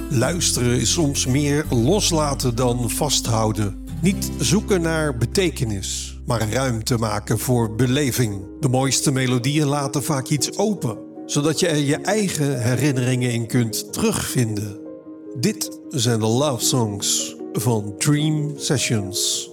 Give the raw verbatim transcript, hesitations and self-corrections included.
Luisteren is soms meer loslaten dan vasthouden. Niet zoeken naar betekenis, maar ruimte maken voor beleving. De mooiste melodieën laten vaak iets open, zodat je er je eigen herinneringen in kunt terugvinden. Dit zijn de love songs van Dream Sessions.